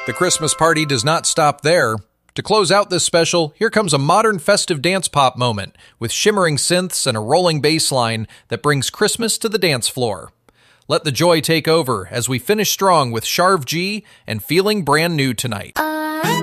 The Christmas party does not stop there. To close out this special, here comes a modern festive dance pop moment with shimmering synths and a rolling bass line that brings Christmas to the dance floor. Let the joy take over as we finish strong with Sharv G and Feeling Brand New Tonight.